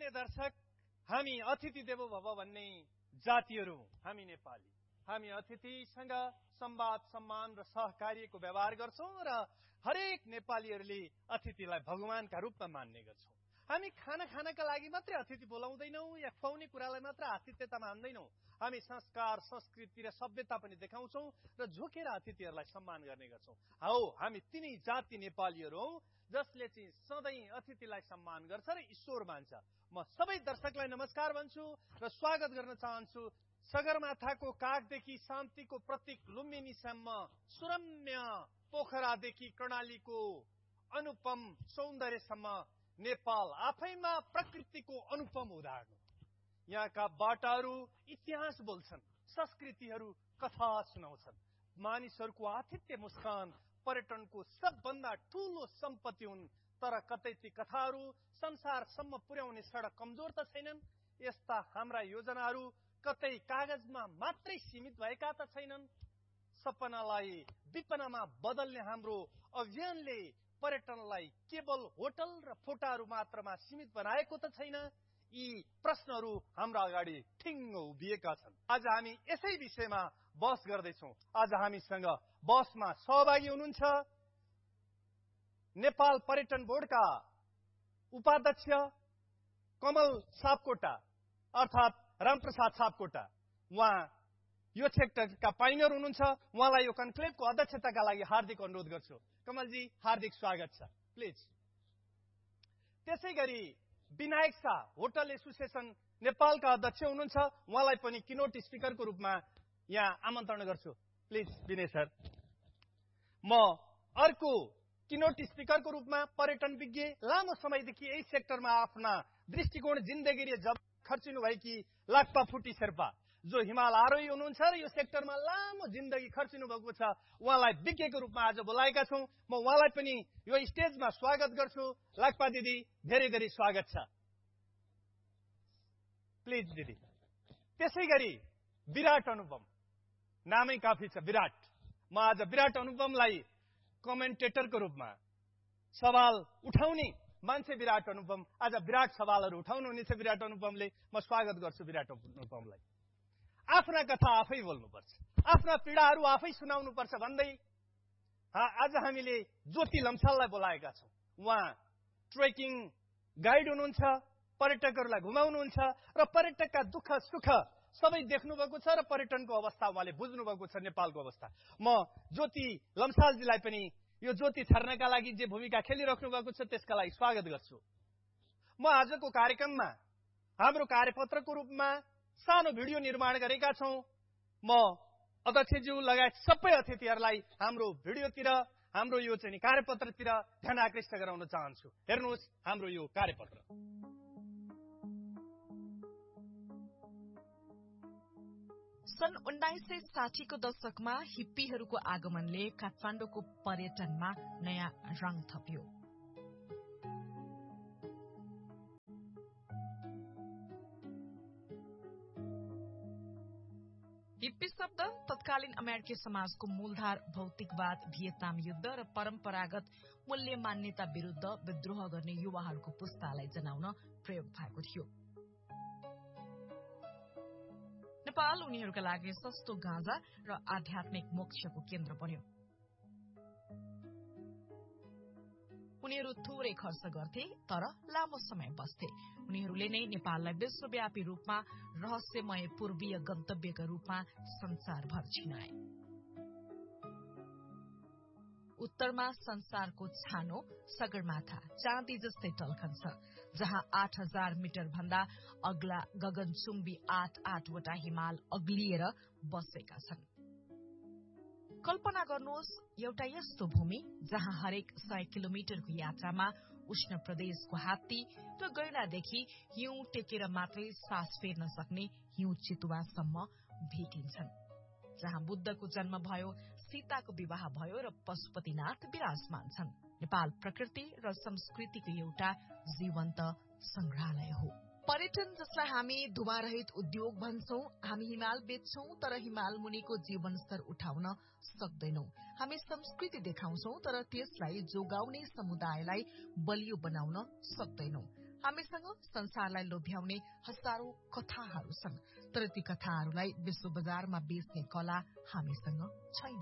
आदरणीय दर्शक, हामी अतिथि देवो भव भन्ने जातिहरू, हामी नेपाली, हामी अतिथिसँग संवाद, सम्मान र सहकार्यको व्यवहार गर्छौं र हरेक नेपालीहरूले अतिथिलाई भगवानका रूपमा मान्ने गर्छौं। हामी खाना खानका लागि मात्रै अतिथि बोलाउँदैनौं या खुवाउने कुरालाई मात्र आतिथ्यता मान्दैनौं। हामी संस्कार, संस्कृति र सभ्यता पनि देखाउँछौं र झुकेर अतिथिहरूलाई सम्मान गर्ने गर्छौं। हौ, हामी तिनै जाति नेपालीहरू हौं जसले चाहिँ सधैँ अतिथिलाई सम्मान गर्छ र ईश्वर मान्छ। म सबै दर्शकलाई नमस्कार भन्छु र स्वागत गर्न चाहन्छु सगरमाथाको काखदेखि शान्तिको प्रतीक लुम्बिनीसम्म, सुरम्य पोखरादेखि कर्णालीको अनुपम सौन्दर्यसम्म नेपाल आफैमा प्रकृतिको अनुपम उदाहरण हो। यहाँका बाटाहरू इतिहास बोल्छन्, संस्कृतिहरू कथा सुनाउँछन्। मानिसहरूको आतिथ्य मुस्कान पर्यटनको सबभन्दा ठूलो सम्पत्ति हुन्। तर कतै ती कथाहरू संसारसम्म पुर्याउने सडक कमजोर त छैनन्। यस्ता हाम्रा योजनाहरू कतै कागजमा मात्रै सीमित भएका त छैनन्। सपनालाई विपनामा बदल्ने हाम्रो अभियानले पर्यटनलाई केवल होटल र फोटाहरू मात्रमा सीमित बनाएको त छैन। यी प्रश्नहरू हाम्रो अगाडि ठिङ्ग उभिएका छन्। आज हामी यसै विषयमा बहस गर्दैछौँ। आज हामीसँग बहसमा सहभागी हुनुहुन्छ नेपाल पर्यटन बोर्डका उपाध्यक्ष कमल सापकोटा अर्थात् रामप्रसाद सापकोटा। उहाँ यो क्षेत्रका पाइनियर हुनुहुन्छ। उहाँलाई यो कन्क्लेभको अध्यक्षताका लागि हार्दिक अनुरोध गर्छु। कमलजी, हार्दिक स्वागत छ, प्लिज। त्यसै गरी विनायक शाह, होटल एसोसिएसन नेपालका अध्यक्ष हुनुहुन्छ। उहाँलाई पनि किनोट स्पिकरको रूपमा यहाँ आमन्त्रण गर्छु, प्लिज विनय सर। म अर्को किनोट स्पिकरको रूपमा पर्यटन विज्ञ, लामो समयदेखि यही सेक्टरमा आफ्ना दृष्टिकोण, जिन्दगी र जब खर्चिनु भएकी लाक्पा फुटी शेर्पा, जो हिमाल आरोही हुनुहुन्छ र यो सेक्टरमा लामो जिन्दगी खर्चिनु भएको छ, उहाँलाई विज्ञको रूपमा आज बोलाएका छौं। म उहाँलाई पनि यो स्टेजमा स्वागत गर्छु। लाक्पा दिदी, धेरै धेरै स्वागत छ, प्लिज दिदी। त्यसै गरी विराट अनुपम, नामै काफी छ विराट। म आज विराट अनुपमलाई कमेन्टेटरको रूपमा, सवाल उठाउने मान्छे विराट अनुपम, आज विराट सवालहरू उठाउनुहुनेछ विराट अनुपमले। म स्वागत गर्छु विराट अनुपमलाई। आफ्ना कथा आफै बोल्नुपर्छ, आफ्ना पीडाहरू आफै सुनाउनुपर्छ भन्दै आज हामीले ज्योति लम्साललाई बोलाएका छौं। उहाँ ट्रेकिङ गाइड हुनुहुन्छ, पर्यटकहरूलाई घुमाउनुहुन्छ र पर्यटकका दुःख सुख सबै देख्नुभएको छ र पर्यटनको अवस्था उहाँले बुझ्नुभएको छ, नेपालको अवस्था। म ज्योति लम्सालजीलाई पनि यो ज्योति छर्नका लागि जे भूमिका खेलिराख्नु भएको छ त्यसका लागि स्वागत गर्छु। म आजको कार्यक्रममा हाम्रो कार्यपत्रको रूपमा सानो भिडियो निर्माण गरेका छौं। म अध्यक्षज्यू लगायत सबै अतिथिहरूलाई हाम्रो भिडियोतिर, हाम्रो यो चाहिँ कार्यपत्रतिर ध्यान आकृष्ट गराउन चाहन्छु। हेर्नुहोस् हाम्रो यो कार्यपत्र। सन् 1960 को दशकमा हिप्पीहरूको आगमनले काठमाडौँको पर्यटनमा नयाँ रङ थप्यो। हिप्पी शब्द तत्कालीन अमेरिकी समाजको मूलधार भौतिकवाद, भियतनाम युद्ध र परम्परागत मूल्य मान्यता विरूद्ध विद्रोह गर्ने युवाहरूको पुस्तालाई जनाउन प्रयोग भएको थियो। नेपाल उनीहरूका लागि सस्तो गाँजा र आध्यात्मिक मोक्षको केन्द्र बन्यो। उनीहरू थोरै खर्च गर्थे तर लामो समय बस्थे। उनीहरूले नै नेपाललाई विश्वव्यापी रूपमा रहस्यमय पूर्वीय गन्तव्यका रूपमा संसारभर छिनाए। उत्तरमा संसारको छानो सगरमाथा चाँदी जस्तै टल्कन्छ, जहाँ 8000 मिटर भन्दा अग्ला गगनचुम्बी 8-8वटा हिमाल अग्लिएर बसेका छन्। कल्पना गर्नुहोस् एउटा यस्तो भूमि जहाँ हरेक 100 किलोमिटरको यात्रामा उष्ण प्रदेशको हात्ती र गैंडादेखि हिउँ टेकेर मात्रै सास फेर्न सक्ने हिउँ चितुवासम्म भेटिन्छन्, जहाँ बुद्धको जन्म भयो, सीताको विवाह भयो र पशुपतिनाथ विराजमान छन्। नेपाल प्रकृति र संस्कृतिको एउटा जीवन्त संग्रहालय हो। पर्यटन जसलाई हामी धुवारहित उद्योग भन्छौं, हामी हिमाल बेच्छौं तर हिमाल मुनिको जीवन स्तर उठाउन सक्दैनौं। हामी संस्कृति देखाउँछौं तर त्यसलाई जोगाउने समुदायलाई बलियो बनाउन सक्दैनौं। हामीसँग संसारलाई लोभ्याउने हजारौं कथाहरू छन्, तर ती कथाहरूलाई विश्व बजारमा बेच्ने कला हामीसँग छैन।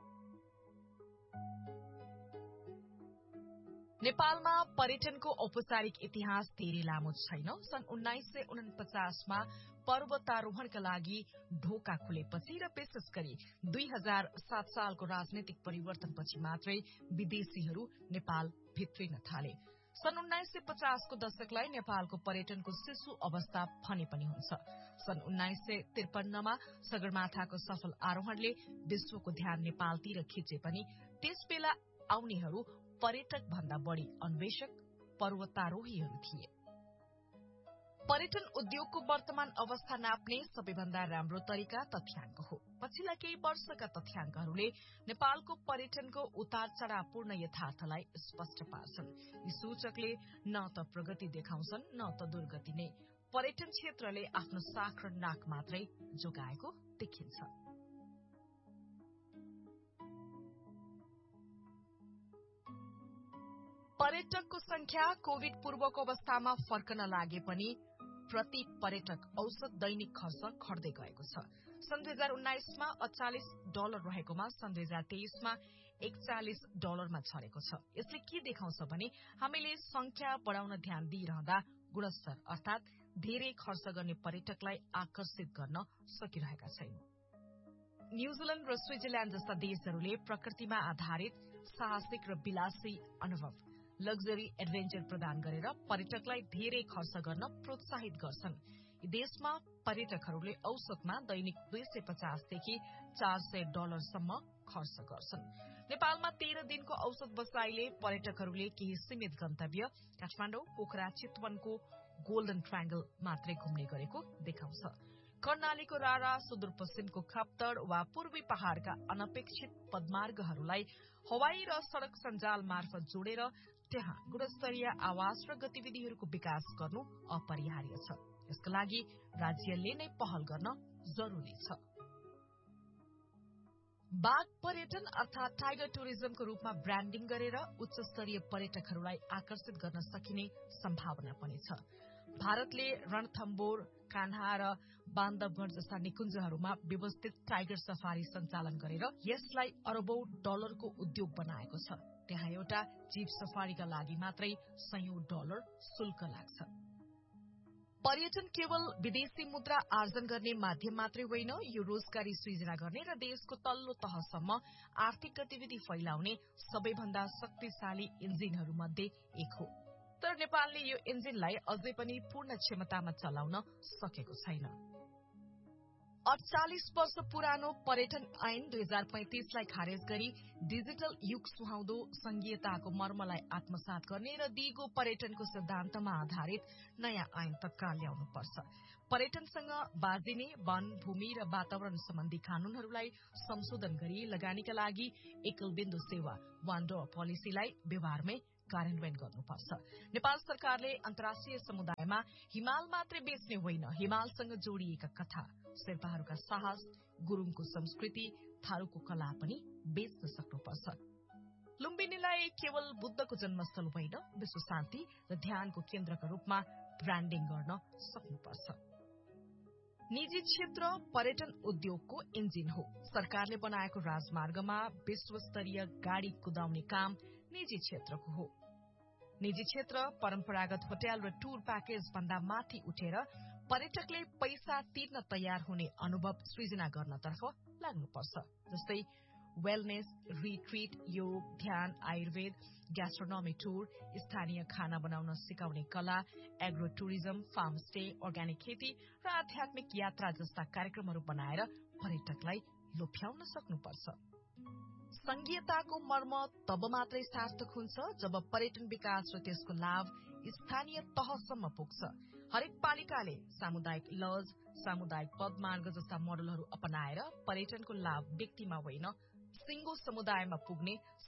नेपालमा पर्यटनको औपचारिक इतिहास धेरै लामो छैन। सन् 1949 मा पर्वतारोहणका लागि ढोका खुलेपछि र विशेष गरी 2007 सालको राजनैतिक परिवर्तनपछि मात्रै विदेशीहरू नेपाल भित्रिन थाले। सन् 1950 को दशकलाई नेपालको पर्यटनको शिशु अवस्था भने पनि हुन्छ। सन् 1953 मा सगरमाथाको सफल आरोहणले विश्वको ध्यान नेपालतिर खिचे पनि त्यसबेला आउनेहरू पर्यटक भन्दा बढ़ी अन्वेषक पर्वतारोहीहरू थिए। पर्यटन उद्योगको वर्तमान अवस्था नाप्ने सबैभन्दा राम्रो तरिका तथ्याङ्क हो। पछिल्ला केही वर्षका तथ्याङ्कहरूले नेपालको पर्यटनको उतार चढ़ावपूर्ण यथार्थलाई स्पष्ट पार्छन्। यी सूचकले न त प्रगति देखाउँछन् न त दुर्गति नै। पर्यटन क्षेत्रले आफ्नो साख र नाक मात्रै जोगाएको देखिन्छ। पर्यटकको संख्या कोविड पूर्वको अवस्थामा फर्कन लागे पनि प्रति पर्यटक औसत दैनिक खर्च घट्दै गएको छ। सन् 2019 मा $48 रहेकोमा सन् 2023 मा $41 मा झरेको छ। यसले के देखाउँछ भने हामीले संख्या बढ़ाउन ध्यान दिइरहँदा गुणस्तर अर्थात धेरै खर्च गर्ने पर्यटकलाई आकर्षित गर्न सकिरहेका छैनौं। न्यूजील्याण्ड र स्विजरल्याण्ड जस्ता देशहरूले प्रकृतिमा आधारित साहसिक र विलासी अनुभव लग्जरी एडभेन्चर प्रदान गरेर पर्यटकलाई धेरै खर्च गर्न प्रोत्साहित गर्छन्। यी देशमा पर्यटकहरूले औसतमा दैनिक $250 देखि $400 सम्म खर्च गर्छन्। नेपालमा 13 दिनको औसत बसाईले पर्यटकहरूले केही सीमित गन्तव्य काठमाडौँ, पोखरा, चितवनको गोल्डन ट्रायंगल मात्रै घुम्ने गरेको देखाउँछ। कर्णालीको रारा, सुदूरपश्चिमको खप्तड वा पूर्वी पहाड़का अनपेक्षित पदमार्गहरूलाई हवाई र सड़क सञ्जाल मार्फत जोडेर त्यहाँ गुणस्तरीय आवास र गतिविधिहरूको विकास गर्नु अपरिहार्य छ। यसका लागि राज्यले नै पहल गर्न जरूरी छ। बाघ पर्यटन अर्थात टाइगर टुरिज्मको रूपमा ब्रान्डिङ गरेर उच्च स्तरीय पर्यटकहरूलाई आकर्षित गर्न सकिने सम्भावना पनि छ। भारतले रणथम्बोर, कान्हा र बान्दवगढ़ जस्ता निकुञ्जहरूमा व्यवस्थित टाइगर सफारी सञ्चालन गरेर यसलाई अरबौं डलरको उद्योग बनाएको छ। त्यहाँ एउटा जीप सफारीका लागि मात्रै $100 शुल्क लाग्छ। पर्यटन केवल विदेशी मुद्रा आर्जन गर्ने माध्यम मात्रै होइन, यो रोजगारी सृजना गर्ने र देशको तल्लो तहसम्म आर्थिक गतिविधि फैलाउने सबैभन्दा शक्तिशाली इन्जिनहरूमध्ये एक हो। तर नेपालले यो इन्जिनलाई अझै पनि पूर्ण क्षमतामा चलाउन सकेको छैन। 48 वर्ष पुरानो पर्यटन ऐन 2035 लाई खारेज गरी डिजिटल युग सुहाउँदो संघीयताको मर्मलाई आत्मसात गर्ने र दिगो पर्यटनको सिद्धान्तमा आधारित नयाँ ऐन तत्काल ल्याउनुपर्छ। पर्यटनसँग बाजिने वन, भूमि र वातावरण सम्बन्धी कानूनहरूलाई संशोधन गरी लगानीका लागि एकल बिन्दु सेवा वन डोर पोलिसीलाई व्यवहारमै कार्यान्वयन गर्नुपर्छ। नेपाल सरकारले अन्तर्राष्ट्रिय समुदायमा हिमाल मात्रै बेच्ने होइन, हिमालसँग जोडिएका कथा, शेर्पाहरूका साहस, गुरूङको संस्कृति, थारूको कला पनि बेच्न सक्नुपर्छ। लुम्बिनीलाई केवल बुद्धको जन्मस्थल होइन, विश्व शान्ति र ध्यानको केन्द्रका रूपमा ब्रान्डिङ गर्न सक्नुपर्छ। निजी क्षेत्र पर्यटन उद्योगको इन्जिन हो। सरकारले बनाएको राजमार्गमा विश्वस्तरीय गाड़ी कुदाउने काम निजी क्षेत्रको हो। निजी क्षेत्र परम्परागत होटल र टूर प्याकेज भन्दा माथि उठेर पर्यटकले पैसा तिर्न तयार हुने अनुभव सृजना गर्नतर्फ लाग्नुपर्छ। जस्तै वेलनेस, रिट्रिट, योग, ध्यान, आयुर्वेद, ग्यास्ट्रोनोमी टूर, स्थानीय खाना बनाउन सिकाउने कला, agro tourism, farm stay, organic खेती र आध्यात्मिक यात्रा जस्ता कार्यक्रमहरू बनाएर पर्यटकलाई लोभ्याउन सक्नुपर्छ। संघीयताको मर्म तब मात्रै सार्थक हुन्छ जब पर्यटन विकास र त्यसको लाभ स्थानीय तहसम्म पुग्छ। हरेक पालिकाले सामुदायिक लज, सामुदायिक पदमार्ग जस्ता मोडलहरू अपनाएर पर्यटनको लाभ व्यक्तिमा होइन सिंगो समुदायमा पुग्ने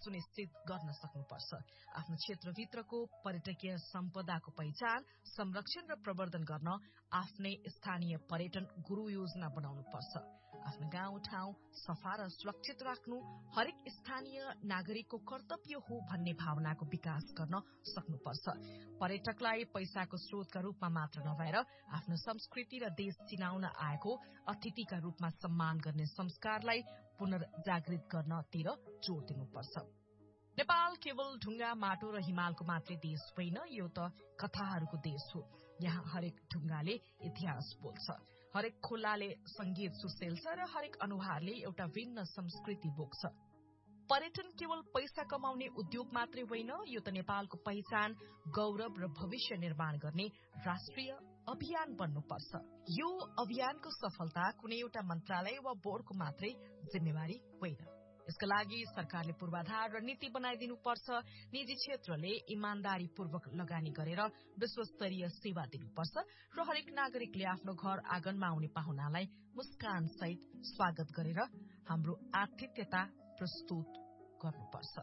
सुनिश्चित गर्न सक्नुपर्छ। आफ्नो क्षेत्रभित्रको पर्यटकीय सम्पदाको पहिचान, संरक्षण र प्रवर्धन गर्न आफ्नै स्थानीय पर्यटन गुरु योजना बनाउनुपर्छ। आफ्नो गाउँ ठाउँ सफा र सुरक्षित राख्नु हरेक स्थानीय नागरिकको कर्तव्य हो भन्ने भावनाको विकास गर्न सक्नुपर्छ। पर्यटकलाई पैसाको स्रोतका रूपमा मात्र नभएर आफ्नो संस्कृति र देश चिनाउन आएको अतिथिका रूपमा सम्मान गर्ने संस्कारलाई पुनर्जागृत गर्नतिर जोड़ दिनुपर्छ। नेपाल केवल ढुङ्गा, माटो र हिमालको मात्रै देश होइन, यो त कथाहरूको देश हो। यहाँ हरेक ढुङ्गाले इतिहास बोल्छ, हरेक खोलाले संगीत सुसेल्छ र हरेक अनुहारले एउटा भिन्न संस्कृति बोक्छ। पर्यटन केवल पैसा कमाउने उद्योग मात्रै होइन, यो त नेपालको पहिचान, गौरव र भविष्य निर्माण गर्ने राष्ट्रिय अभियान बन्नुपर्छ। यो अभियानको सफलता कुनै एउटा मन्त्रालय वा बोर्डको मात्रै जिम्मेवारी होइन। यसका लागि सरकारले पूर्वाधार र नीति बनाइदिनुपर्छ। निजी क्षेत्रले इमानदारीपूर्वक लगानी गरेर विश्वस्तरीय सेवा दिनुपर्छ र हरेक नागरिकले आफ्नो घर आँगनमा आउने पाहुनालाई मुस्कान सहित स्वागत गरेर हाम्रो आतिथ्यता प्रस्तुत गर्नुपर्छ।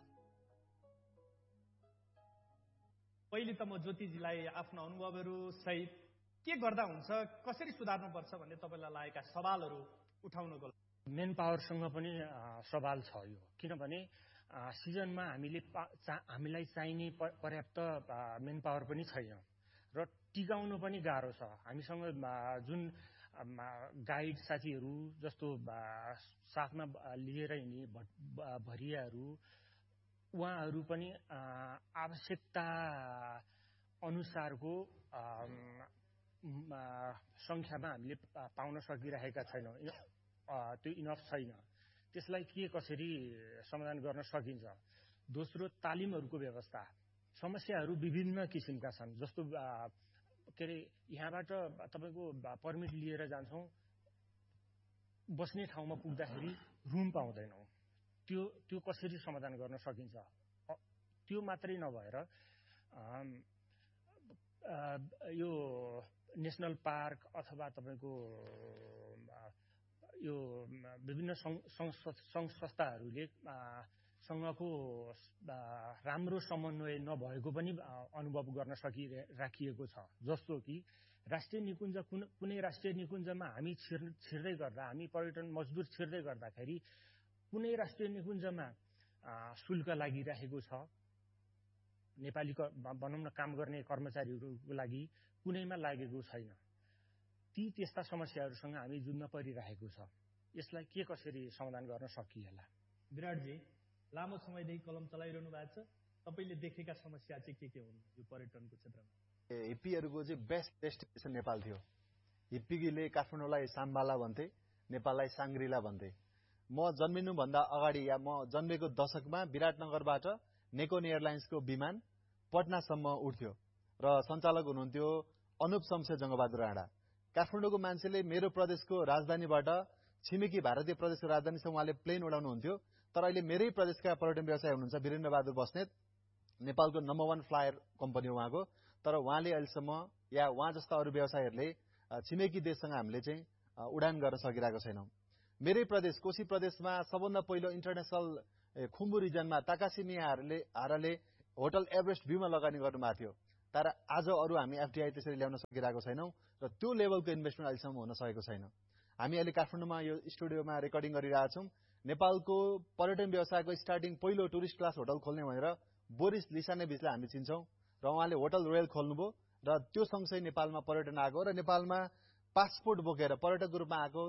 पहिले त म ज्योतिजीलाई आफ्नो अनुभवहरू सहित के गर्दा हुन्छ, कसरी सुधार्नुपर्छ भन्ने तपाईँलाई लागेका सवालहरू उठाउनको लागि। मेन पावरसँग पनि सवाल छ यो, किनभने सिजनमा हामीलाई चाहिने पर्याप्त मेन पावर पनि छैन र टिकाउनु पनि गाह्रो छ। हामीसँग जुन गाइड साथीहरू जस्तो साथमा लिएर हिँड्ने भरियाहरू, उहाँहरू पनि आवश्यकता अनुसारको संख्यामा हामीले पाउन सकिरहेका छैनौँ। त्यो इनफ छैन। त्यसलाई कसरी समाधान गर्न सकिन्छ? दोस्रो, तालिमहरूको व्यवस्था। समस्याहरू विभिन्न किसिमका छन्। जस्तो यहाँबाट तपाईँको पर्मिट लिएर जान्छौँ, बस्ने ठाउँमा पुग्दाखेरि रुम पाउँदैनौँ। त्यो कसरी समाधान गर्न सकिन्छ? त्यो मात्रै नभएर यो नेसनल पार्क अथवा तपाईँको यो विभिन्न सङ्घ संस्थाहरूले सँगको राम्रो समन्वय नभएको पनि अनुभव गर्न राखिएको छ। जस्तो कि राष्ट्रिय निकुञ्ज, कुनै राष्ट्रिय निकुञ्जमा हामी छिर्दै गर्दा, हामी पर्यटन मजदुर छिर्दै गर्दाखेरि कुनै राष्ट्रिय निकुञ्जमा शुल्क लागिरहेको छ, नेपाली भनौँ न काम गर्ने कर्मचारीहरूको लागि कुनैमा लागेको छैन। त्यस्ता समस्याहरूसँग हामी जुझ्न परिरहेको छ। यसलाई कसरी समाधान गर्न सकिएला? विराटजी, लामो समयदेखि कलम चलाइरहनु भएको छ, तपाईँले देखेका समस्या चाहिँ के हुन् यो पर्यटनको क्षेत्रमा? हिप्पीहरूको चाहिँ बेस्ट डेस्टिनेसन नेपाल थियो। हिप्पीले काठमाडौँलाई साम्बाला भन्थे, नेपाललाई साङ्ग्रिला भन्थे। म जन्मिनुभन्दा अगाडि या म जन्मेको दशकमा विराटनगरबाट नेकोन एयरलाइन्सको विमान पटनासम्म उठ्थ्यो र सञ्चालक हुनुहुन्थ्यो अनुप शमशेर जङ्गबहादुर राणा। काठमाडौँको मान्छेले मेरो प्रदेशको राजधानीबाट छिमेकी भारतीय प्रदेशको राजधानीसम्म उहाँले प्लेन उडाउनुहुन्थ्यो। तर अहिले मेरै प्रदेशका पर्यटन व्यवसाय हुनुहुन्छ वीरेन्द्र बहादुर बस्नेत, नेपालको नम्बर 1 फ्लायर कम्पनी हो उहाँको। तर उहाँले अहिलेसम्म या उहाँ जस्ता अरू व्यवसायीहरूले छिमेकी देशसँग हामीले चाहिँ उडान गर्न सकिरहेको छैनौँ। मेरै प्रदेश कोशी प्रदेशमा सबभन्दा पहिलो इन्टरनेसनल खुम्बु रिजनमा ताकासी मियाहरूले होटल एभरेस्ट भ्यूमा लगानी गर्नुभएको थियो। तर आज अरू हामी एफडीआई त्यसरी ल्याउन सकिरहेको छैनौँ र त्यो लेभलको इन्भेस्टमेन्ट अहिलेसम्म हुन सकेको छैन। हामी अहिले काठमाडौँमा यो स्टुडियोमा रेकर्डिङ गरिरहेछौँ। नेपालको पर्यटन व्यवसायको स्टार्टिङ पहिलो टुरिस्ट क्लास होटल खोल्ने भनेर बोरिस लिसानेभिचलाई हामी चिन्छौँ र उहाँले होटल रोयल खोल्नुभयो र त्यो सँगसँगै नेपालमा पर्यटन आएको र नेपालमा पासपोर्ट बोकेर पर्यटकको रूपमा आएको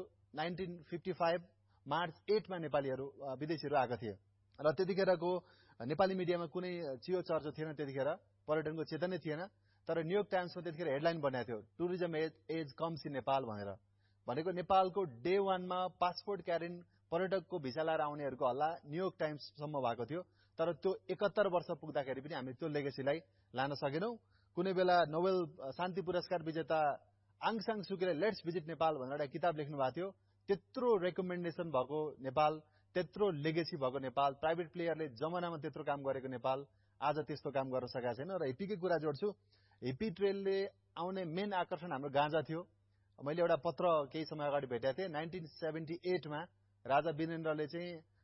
1955 मार्च 8 मा नेपालीहरू विदेशीहरू आएका थिए र त्यतिखेरको नेपाली मिडियामा कुनै चियो चर्चा थिएन। त्यतिखेर पर्यटनको चेतनै थिएन। तर न्युयोर्क टाइम्समा त्यतिखेर हेडलाइन बनाएको थियो, tourism as comes in Nepal भनेको नेपालको डे 1 मा पासपोर्ट क्यारिन पर्यटकको भिसा लाएर आउनेहरूको हल्ला न्युयोर्क टाइम्ससम्म भएको थियो। तर त्यो 71 वर्ष पुग्दाखेरि पनि हामी त्यो लेगेसीलाई लान सकेनौँ। कुनै बेला नोबेल शान्ति पुरस्कार विजेता आङ सान सुकीले लेट्स भिजिट नेपाल भनेर एउटा किताब लेख्नु भएको थियो। त्यत्रो रेकमेन्डेसन भएको नेपाल, त्यत्रो लेगेसी भएको नेपाल, प्राइभेट प्लेयरले जमानामा त्यत्रो काम गरेको नेपाल आज त्यस्तो काम गर्न सकेको छैन। र हिप्पीकै कुरा जोड्छु, हिप्पी ट्रेलले आउने मेन आकर्षण हाम्रो गाँजा थियो। मैले एउटा पत्र केही समय अगाडि भेटेको थिएँ। 1978 मा राजा वीरेन्द्रले चाहिँ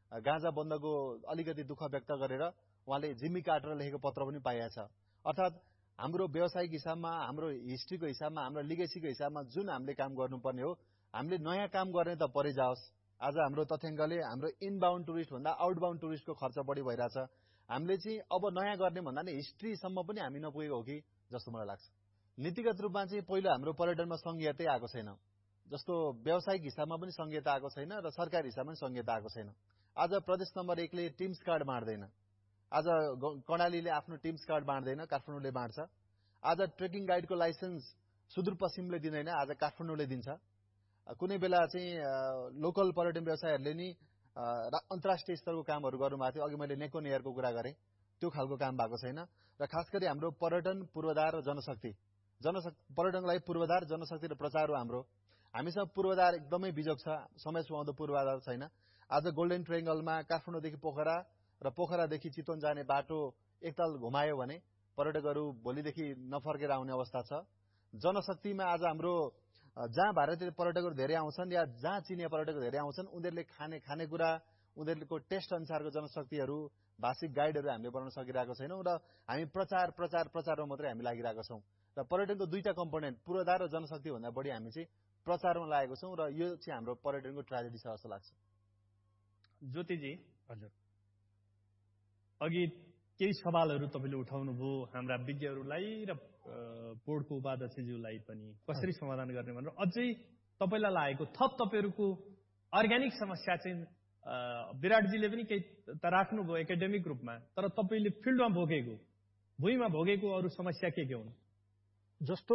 गाँजा बन्दको अलिकति दुःख व्यक्त गरेर उहाँले जिम्मी कार्टर लेखेको पत्र पनि पाइएको छ। अर्थात् हाम्रो व्यावसायिक हिसाबमा, हाम्रो हिस्ट्रीको हिसाबमा, हाम्रो लिगेसीको हिसाबमा जुन हामीले काम गर्नुपर्ने हो, हामीले नयाँ काम गर्ने त परै जाओस्। आज हाम्रो तथ्याङ्कले हाम्रो इनबाउन्ड टुरिस्ट भन्दा आउटबाउन्ड टुरिस्टको खर्च बढी भइरहेछ। हामीले चाहिँ अब नयाँ गर्ने भन्दा नि हिस्ट्रीसम्म पनि हामी नपुगेको हो कि जस्तो मलाई लाग्छ। नीतिगत रूपमा चाहिँ पहिलो हाम्रो पर्यटनमा संघीयतै आएको छैन, जस्तो व्यावसायिक हिसाबमा पनि संघीयता आएको छैन र सरकारी हिसाबमा पनि संघीयता आएको छैन। आज प्रदेश नम्बर 1 ले टिम्स कार्ड बाँड्दैन, आज कर्णालीले आफ्नो टिम्स कार्ड बाँड्दैन, काठमाडौँले बाँड्छ। आज ट्रेकिङ गाइडको लाइसेन्स सुदूरपश्चिमले दिँदैन, आज काठमाडौँले दिन्छ। कुनै बेला चाहिँ लोकल पर्यटन व्यवसायहरूले नि अन्तर्राष्ट्रिय स्तरको कामहरू गर्नुभएको थियो। अघि मैले नेकोन एयरको कुरा गरेँ, त्यो खालको काम भएको छैन। र खास गरी हाम्रो पर्यटन पूर्वाधार र जनशक्ति, पर्यटनको लागि पूर्वाधार, जनशक्ति र प्रचार हो हाम्रो। हामीसँग पूर्वाधार एकदमै बिजोग छ, समय सुहाउँदो पूर्वाधार छैन। आज गोल्डन ट्रायंगलमा काठमाडौँदेखि पोखरा र पोखरादेखि चितवन जाने बाटो एकताल घुमायो भने पर्यटकहरू भोलिदेखि नफर्केर आउने अवस्था छ। जनशक्तिमा आज हाम्रो जहाँ भारतीय पर्यटकहरू धेरै आउँछन् या जहाँ चिनिया पर्यटकहरू धेरै आउँछन्, उनीहरूले खानेकुरा, उनीहरूको टेस्ट अनुसारको जनशक्तिहरू, भाषिक गाइडहरू हामीले बनाउन सकिरहेको छैनौँ र हामी प्रचारमा मात्रै हामी लागिरहेका छौँ। र पर्यटनको दुईटा कम्पोनेन्ट पूर्वाधार र जनशक्ति भन्दा बढी हामी चाहिँ प्रचारमा लागेको छौँ र यो चाहिँ हाम्रो पर्यटनको ट्रेजेडी छ जस्तो लाग्छ। ज्योतिजी, हजुर, अघि केही सवालहरू तपाईँले उठाउनुभयो हाम्रा विज्ञहरूलाई र बोर्डको उपाध्यक्षज्यूलाई पनि कसरी समाधान गर्ने भनेर। अझै तपाईँलाई लागेको थप तपाईँहरूको अर्ग्यानिक समस्या चाहिँ विराटजीले पनि केही त राख्नुभयो एकाडेमिक रूपमा, तर तपाईँले फिल्डमा भोगेको, भुइँमा भोगेको अरू समस्या के हुन्? जस्तो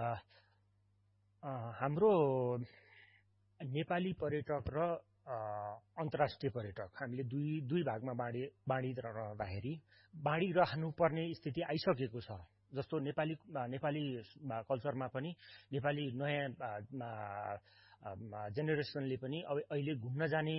हाम्रो नेपाली पर्यटक र अन्तर्राष्ट्रिय पर्यटक हामीले दुई भागमा बाँडिरहँदाखेरि बाँडिरहनुपर्ने स्थिति आइसकेको छ। जस्तो नेपाली कल्चरमा पनि नेपाली नयाँ जेनेरेसनले पनि अब अहिले घुम्न जाने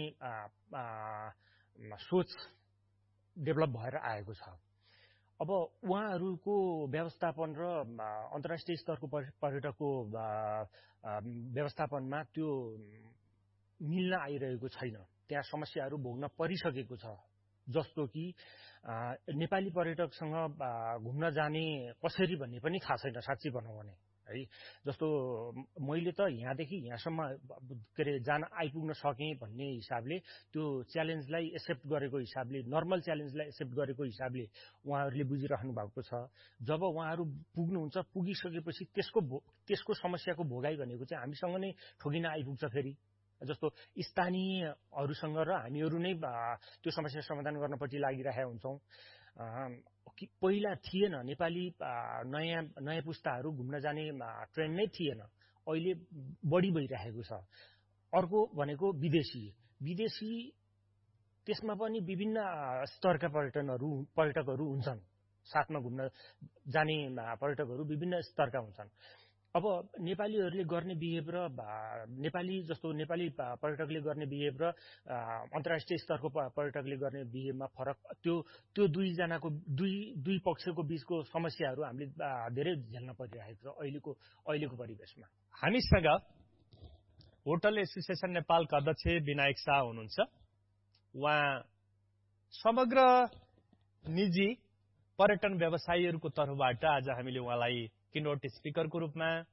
सोच डेभलप भएर आएको छ। अब उहाँहरूको व्यवस्थापन र अन्तर्राष्ट्रिय स्तरको पर्यटकको व्यवस्थापनमा त्यो मिल्न आइरहेको छैन। त्यहाँ समस्याहरू भोग्न परिसकेको छ। जस्तो कि नेपाली पर्यटकसँग घुम्न जाने कसरी भन्ने पनि थाहा छैन साँच्चै भनौँ भने है। जस्तो मैले त यहाँदेखि यहाँसम्म जान आइपुग्न सकेँ भन्ने हिसाबले, त्यो च्यालेन्जलाई एक्सेप्ट गरेको हिसाबले, नर्मल च्यालेन्जलाई एक्सेप्ट गरेको हिसाबले उहाँहरूले बुझिरहनु भएको छ। जब उहाँहरू पुग्नुहुन्छ, पुगिसकेपछि त्यसको समस्याको भोगाई भनेको चाहिँ हामीसँग नै ठोकिन आइपुग्छ। फेरि जस्तो स्थानीयहरूसँग र हामीहरू नै त्यो समस्या समाधान गर्नपट्टि लागिरहेका हुन्छौँ। पहिला थिएन, नेपाली नयाँ पुस्ताहरू घुम्न जाने ट्रेन्ड नै थिएन, अहिले बढी भइरहेको छ। अर्को भनेको विदेशी त्यसमा पनि विभिन्न स्तरका पर्यटकहरू हुन्छन्। साथमा घुम्न जाने पर्यटकहरू विभिन्न स्तरका हुन्छन्। अब नेपालीहरूले गर्ने बिहेभ र नेपाली पर्यटकले गर्ने बिहेभ र अन्तर्राष्ट्रिय स्तरको पर्यटकले गर्ने बिहेभमा फरक, त्यो दुई पक्षको बीचको समस्याहरू हामीले धेरै झेल्न परिरहेको छ अहिलेको परिवेशमा। हामीसँग होटल एसोसिएसन नेपालका अध्यक्ष विनायक शाह हुनुहुन्छ। उहाँ समग्र निजी पर्यटन व्यवसायीहरूको तर्फबाट आज हामीले उहाँलाई किनोट स्पिकरको रूपमा